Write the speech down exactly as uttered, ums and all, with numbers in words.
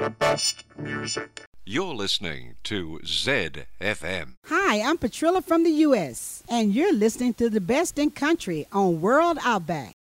the best music. You're listening to Z F M. Hi, I'm Patrilla from the U S, and you're listening to the best in country on World Outback.